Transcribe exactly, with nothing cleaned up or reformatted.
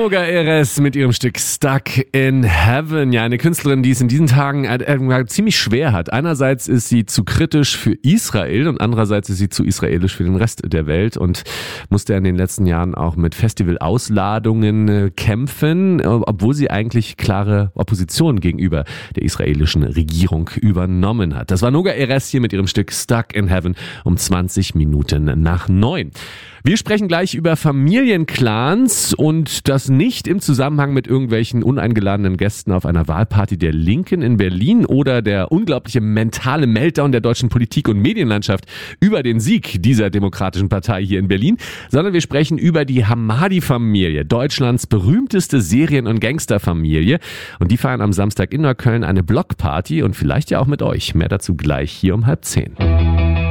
Noga Erez mit ihrem Stück Stuck in Heaven. Ja, eine Künstlerin, die es in diesen Tagen äh, ziemlich schwer hat. Einerseits ist sie zu kritisch für Israel und andererseits ist sie zu israelisch für den Rest der Welt und musste in den letzten Jahren auch mit Festivalausladungen äh, kämpfen, obwohl sie eigentlich klare Opposition gegenüber der israelischen Regierung übernommen hat. Das war Noga Erez hier mit ihrem Stück Stuck in Heaven um zwanzig Minuten nach neun. Wir sprechen gleich über Familienclans und das nicht im Zusammenhang mit irgendwelchen uneingeladenen Gästen auf einer Wahlparty der Linken in Berlin oder der unglaubliche mentale Meltdown der deutschen Politik und Medienlandschaft über den Sieg dieser demokratischen Partei hier in Berlin, sondern wir sprechen über die Hamadi-Familie, Deutschlands berühmteste Serien- und Gangsterfamilie. Und die feiern am Samstag in Neukölln eine Blockparty und vielleicht ja auch mit euch. Mehr dazu gleich hier um halb zehn.